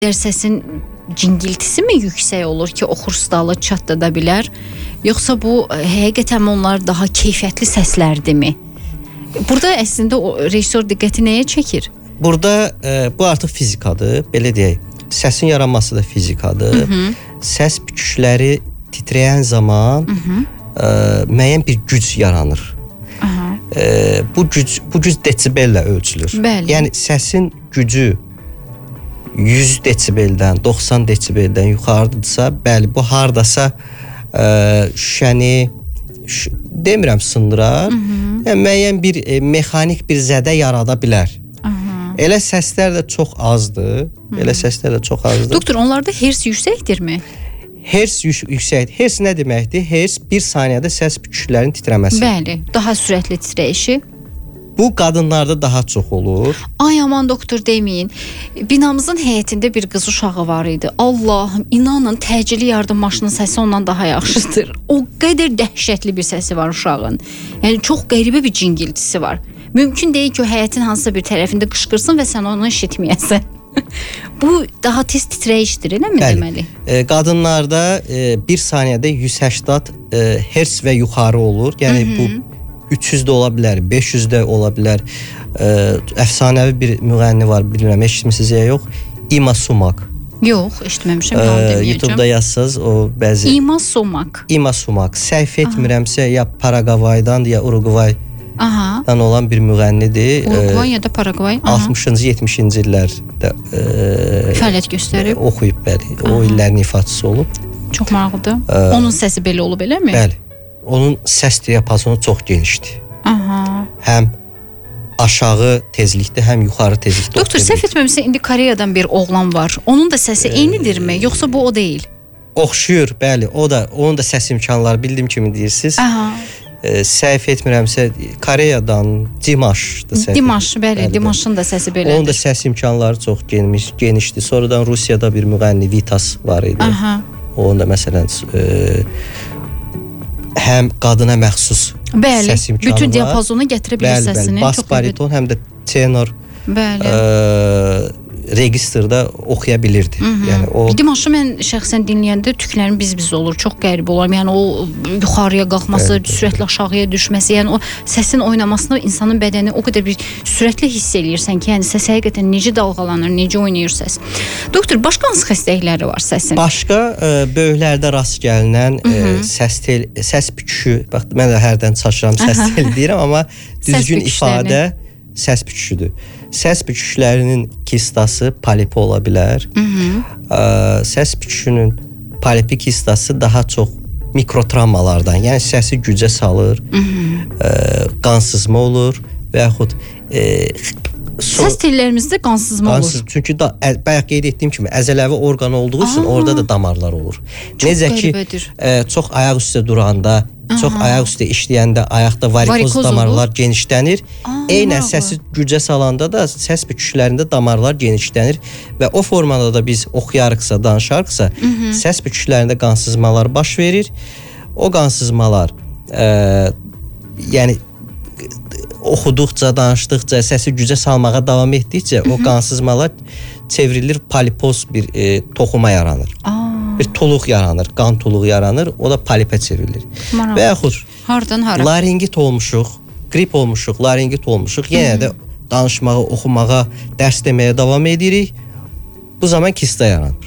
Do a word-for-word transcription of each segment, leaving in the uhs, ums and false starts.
Səsin cingiltisi mi yüksək olur ki, oxurstalı çatdada bilər? Yoxsa bu həqiqətən onlar daha keyfiyyətli səslərdirmi? Burada əslində o rejissor diqqəti nəyə çəkir? Burada e, bu artıq fizikadır, belə deyək. Səsin yaranması da fizikadır. Hı -hı. Səs büküşləri titrəyən zaman Hı -hı. E, müəyyən bir güc yaranır. Aha. E, bu güc bu güc desibellə ölçülür. Bəli. Yəni səsin gücü yüz desibeldən, doxsan desibeldən yuxarıdırsa, bəli, bu hardasa e, şüşəni şü, demirəm sındırar. Hı -hı. Yəni müəyyən bir e, mexanik bir zədə yarada bilər. Aha. Elə səslər də çox azdır. Hı -hı. Elə səslər də çox azdır. Doktor, onlarda hertz yüksəkdirmi? Hertz yüksəkdir. Hertz nə deməkdir? Hertz bir saniyədə səs büküşlərinin titrəməsi. Bəli, daha sürətli titrəyişi. Bu qadınlarda daha çox olur. Ay aman doktor deməyin. Binamızın həyətində bir qız uşağı var idi. Allahım, inanın təcili yardım maşının səsi ondan daha yaxşıdır. O qədər dəhşətli bir səsi var uşağın. Yəni çox qəribə bir cingiltisi var. Mümkün deyil ki, o həyətin hansısa bir tərəfində qışqırsın və sən onu eşitməyəsən. Bu daha tez titrəyişdir, eləmi deməli? E, qadınlarda e, bir saniyədə yüz səksən e, hertz və yuxarı olur. Yəni Hı -hı. bu üç yüz də ola bilər, beş yüz də ola bilər. E, əfsanəvi bir müğənni var, bilmirəm, eşitmisiniz ya yox. İma Sumak. Yox, eşitməmişəm, yalan deməyəcəm. YouTube-da yazsaz o bəzi... İma Sumak. İma Sumak. Səhv etmirəmsə ya Paragvaydan ya Uruguay Aha. dan olan bir müğənnidir. Uruguay ya da Paragvay. altmışıncı yetmişinci illərdə e, fəaliyyət göstərib. Oxuyub, bəli. O illərin ifaçısı olub. Çox maraqlıdır. Ee, Onun səsi belə olub, eləmi? Bəli. Onun səs diapazonu çox genişdir. Aha. Həm aşağı tezlikdə, həm yuxarı tezlikdə. Doktor, səhv etməmişsə indi Koreyadan bir oğlan var. Onun da səsi ee, eynidirmi, yoxsa bu o deyil? Oxşuyur, bəli. O da, onun da səs imkanları bildiyim kimi deyirsiniz. Aha. E, səhv etmirəmsə Koreyadan Dimaşdır səsi. Dimaş, bəli, bəli, Dimaşın da səsi belədir. Onun da səs imkanları çox geniş, genişdir. Sonradan Rusiyada bir müğənni Vitas var idi. Aha. Onun da məsələn e, həm qadına məxsus bəli, səs imkanı bütün var. diapazonu gətirə bilir bəli, səsini. Bəli, bas bariton həm də tenor bəli. E, registrdə oxuya bilirdi. Hı -hı. Yəni o Dimaşı mən şəxsən dinləyəndə tüklərim biz-biz olur, çox qəribə olur. Yəni o yuxarıya qalxması, evet, sürətlə aşağıya düşməsi, yəni o səsin oynamasını insanın bədəni o qədər bir sürətli hiss eləyirsən ki, yəni səs həqiqətən necə dalğalanır, necə oynayır səs. Doktor, başqa hansı xəstəlikləri var səsin? Başqa e, böyüklərdə rast gəlinən e, səs tel, səs büküşü, bax mən də hərdən çaşıram, səs tel deyirəm, amma düzgün ifadə səs büküşüdür. Səs büküşlərinin kistası polipi ola bilər. Hı -hı. Ə, səs büküşünün polipi kistası daha çox mikrotravmalardan, yəni səsi gücə salır, Hı -hı. Ə, qansızma olur və yaxud e, so səs tellərimizdə qansızma qansız, olur. Çünki da bayaq qeyd etdiyim kimi əzələvi orqan olduğu üçün orada da damarlar olur. Çox Necə ki e, çox ayaq üstə duranda, Aha. çox ayaq üstə işləyəndə ayaqda varikoz, varikoz damarlar olur. genişlənir. Aa, Eynən səsi gücə salanda da səs büküşlərində damarlar genişlənir və o formada da biz oxuyarıqsa, danışarıqsa, Hı -hı. səs büküşlərində qansızmalar baş verir. O qansızmalar e, yəni oxuduqca, danışdıqca, səsi gücə salmağa davam etdikcə Hı -hı. o qansızmalar çevrilir, polipoz bir e, toxuma yaranır. Aa. Bir tuluq yaranır, qan tuluğu yaranır, o da polipə çevrilir. Maraq. Və yaxud hardan hara? Laringit olmuşuq, grip olmuşuq, laringit olmuşuq, yenə də danışmağa, oxumağa, dərs deməyə davam edirik. Bu zaman kista yaranır.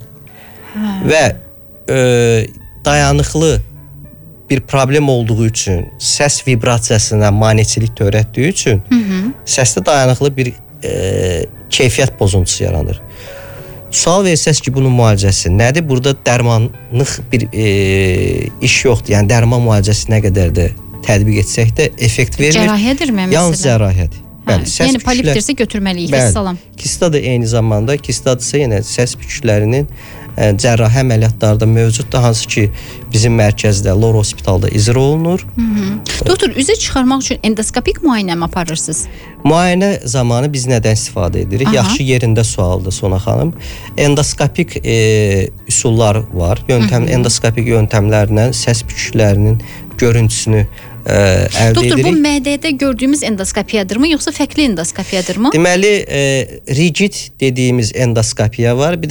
Hə. Və e, dayanıqlı bir problem olduğu üçün, səs vibrasiyasına maneçilik törətdiyi üçün Hı -hı. səsdə dayanıqlı bir e, keyfiyyət pozuntusu yaranır. Sual versəz ki, bunun müalicəsi nədir? Burada dərmanlıq bir e, iş yoxdur. Yəni dərman müalicəsi nə qədər də tətbiq etsək də effekt vermir. Cərrahiyyədirmi məsələn? Yalnız cərrahiyyədir. Bəli, səs yəni polipdirsə götürməliyik, vəssalam. Kista da eyni zamanda, kistadırsa yenə səs büküşlərinin ə, cərrahi əməliyyatlarda mövcuddur, hansı ki bizim mərkəzdə, Lor Hospitalda icra olunur. Hı -hı. Doktor, üzə çıxarmaq üçün endoskopik müayinə mi aparırsınız? Müayinə zamanı biz nədən istifadə edirik? Aha. Yaxşı yerində sualdır Sona xanım. Endoskopik e, üsullar var. Yöntəm, Hı -hı. endoskopik yöntəmlərlə səs büküşlərinin görüntüsünü ə, əldə Doktor, edirik. bu M D-də gördüyümüz endoskopiyadırmı, yoxsa fərqli endoskopiyadırmı? Deməli, e, rigid dediyimiz endoskopiya var. Bir də